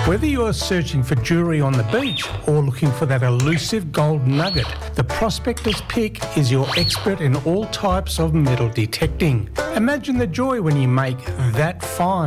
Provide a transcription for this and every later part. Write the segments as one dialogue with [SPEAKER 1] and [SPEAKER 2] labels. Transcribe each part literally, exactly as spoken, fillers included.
[SPEAKER 1] Whether you're searching for jewellery on the beach or looking for that elusive gold nugget, the Prospector's Pick is your expert in all types of metal detecting. Imagine the joy when you make that find.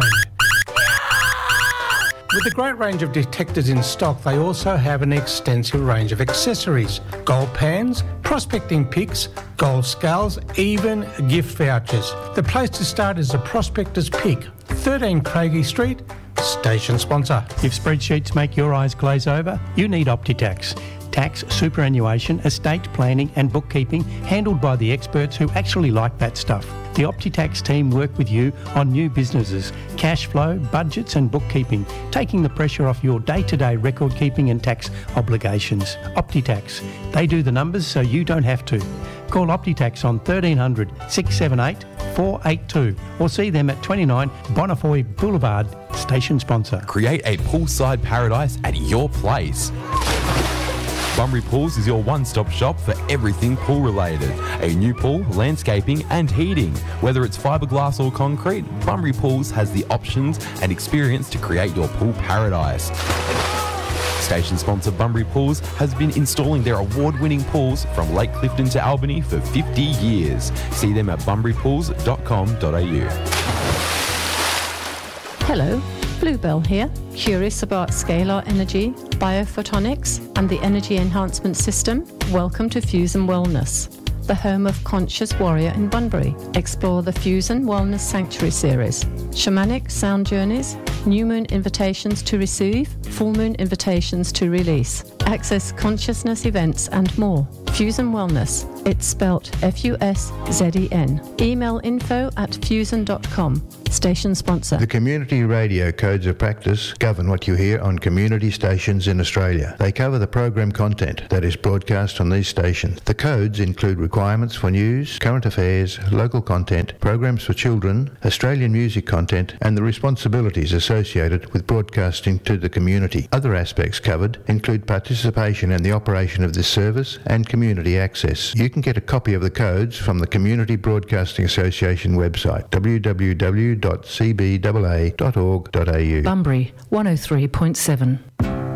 [SPEAKER 1] With a great range of detectors in stock, they also have an extensive range of accessories, gold pans, prospecting picks, gold scales, even gift vouchers. The place to start is the Prospector's Pick, thirteen Craigie Street, station sponsor.
[SPEAKER 2] If spreadsheets make your eyes glaze over, you need OptiTax. Tax, superannuation, estate planning and bookkeeping handled by the experts who actually like that stuff. The OptiTax team work with you on new businesses, cash flow, budgets and bookkeeping, taking the pressure off your day-to-day record keeping and tax obligations. OptiTax. They do the numbers so you don't have to. Call OptiTax on thirteen hundred, six seven eight, four eight two or see them at twenty-nine Bonnefoy Boulevard, station sponsor.
[SPEAKER 3] Create a poolside paradise at your place. Bunbury Pools is your one-stop shop for everything pool-related. A new pool, landscaping and heating. Whether it's fiberglass or concrete, Bunbury Pools has the options and experience to create your pool paradise. Station sponsor Bunbury Pools has been installing their award-winning pools from Lake Clifton to Albany for fifty years. See them at bunbury pools dot com dot a u.
[SPEAKER 4] Hello, Bluebell here. Curious about scalar energy, biophotonics and the energy enhancement system? Welcome to Fusion Wellness, the home of Conscious Warrior in Bunbury. Explore the Fusion Wellness Sanctuary series, shamanic sound journeys, new moon invitations to receive, full moon invitations to release, access consciousness events and more. Fusion Wellness, it's spelt F U S Z E N. Email info at fusion dot com. Station sponsor.
[SPEAKER 5] The community radio codes of practice govern what you hear on community stations in Australia. They cover the program content that is broadcast on these stations. The codes include requirements for news, current affairs, local content, programs for children, Australian music content, and the responsibilities associated with broadcasting to the community. Other aspects covered include participation in the operation of this service and community access. You can get a copy of the codes from the Community Broadcasting Association website, w w w dot c b a a dot org dot a u.
[SPEAKER 6] Bunbury, one oh three point seven.